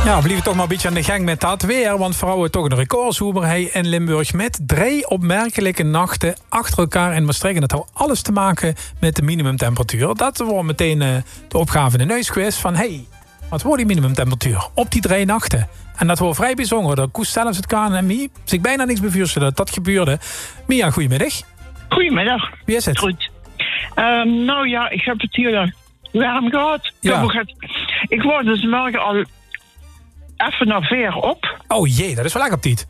Ja, we blijven toch maar een beetje aan de gang met dat weer. Want vrouwen toch een recordzoemer in Limburg. Met 3 opmerkelijke nachten achter elkaar in Maastricht. En dat had alles te maken met de minimumtemperatuur. Dat wordt meteen de opgave in de neusquiz. Van wat wordt die minimumtemperatuur op die 3 nachten? En dat wordt vrij bijzonder. Dat koest zelfs het KNMI zich bijna niks bevuurstellen dat gebeurde. Mia, goedemiddag. Goedemiddag. Wie is het? Goed. Nou ja, ik heb het hier warm gehad. Ja. Ik word dus morgen al even naar Veer op. Oh jee, dat is wel lekker op dit.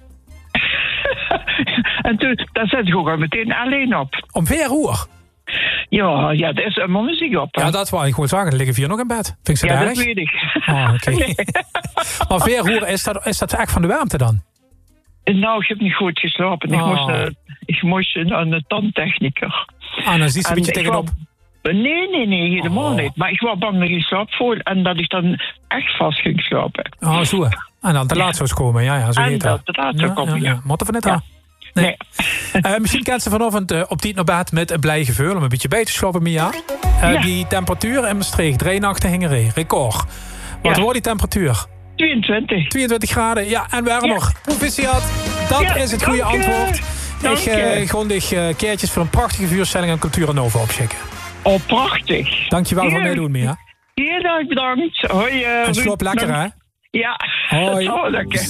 En toen, daar zet ik ook al meteen alleen op. Om 4 uur? Ja, er is helemaal muziek op. Hè? Ja, dat wou ik gewoon zeggen. Er liggen 4 nog in bed. Vind je Ja, dat dat erg? weet ik. Oh, oké. Nee. Maar 4 uur, is dat echt van de warmte dan? Nou, ik heb niet goed geslapen. Ik moest naar een tandtechniker. Ah, dan ziet ze een beetje tegenop. Nee, helemaal niet. Maar ik was bang dat ik slaap voor en dat ik dan echt vast ging slapen. Oh, zo. En dan te laat zou komen. Ja, zo en heet dat te laat zou komen, ja. Motten van net aan. Nee. Misschien kent ze vanochtend op die naar bed met een blij gevoel om een beetje bij te slapen, Mia. Die temperatuur in Maastricht, 3 nachten hingen record. Wat wordt die temperatuur? 22 graden, ja, en warmer. Proficiat, dat is het goede antwoord. Ik gewoon de keertjes voor een prachtige vuurstelling aan Cultura Nova opschikken. Oh, prachtig. Dankjewel voor meedoen, Mia. Heel erg bedankt. Hoi. En sloop lekker, hè? Ja, hoi. dat is lekker.